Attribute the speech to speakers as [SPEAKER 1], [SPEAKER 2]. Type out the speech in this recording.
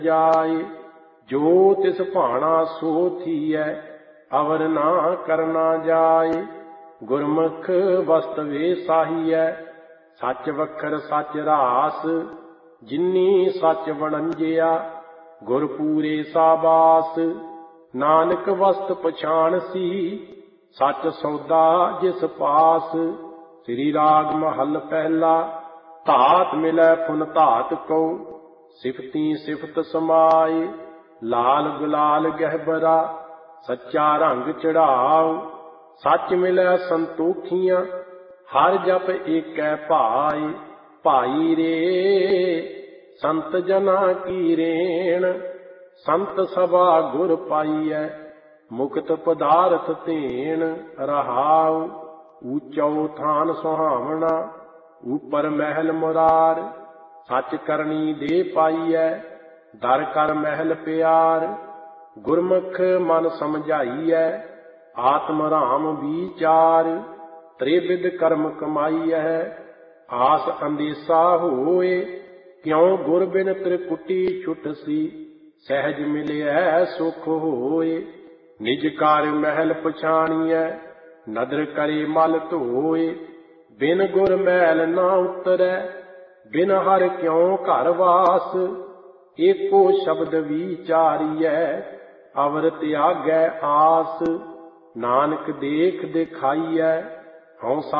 [SPEAKER 1] जाए। जो तिस भाना सो थीऐ अवर ना करना जाए। गुरमुख वस्तवे साहिऐ सच वखर सच रास। जिन्नी सच वणंजिया गुर पूरे साबास। नानक वस्त पछाण सी सच सौदा जिस पास। श्री राग महल पहला। धात मिलै फुन धात को सिफती सिफत समाए। लाल गुलाल गहबरा सच्चा रंग चढ़ाओ। सच मिलै संतोखियां हर जप एकै भाई। भाई रे संत जना की रेण संत सभा गुर पाईऐ। मुक्त पदार्थ तेण रहाओ। ऊंचो थान सुहावना ऊपर महल मुरार। सच करनी दे पाईऐ दर कर महल प्यार। गुरमुख मन समझाईऐ आत्म राम विचार। त्रिविध कर्म कमाईऐ आस अंदेसा होए। क्यों गुर बिन त्रिकुटी छुट सी सहज मिलिऐ सुख होए। निज कार महल पछाणिऐ नदर करे मल धोए। बिन गुर मैल ना उतरै बिन हर क्यों घर वास। एको शब्द विचारिऐ अवर त्यागै आस। नानक देख दिखाईऐ हਉ